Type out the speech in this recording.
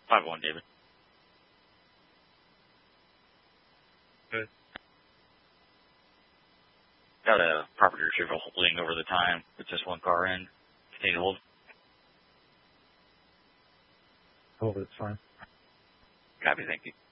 5-1, David. Good. Got a property retrieval holding over the time with just one car in. Continue to hold. Hold it, it's fine. Copy, thank you.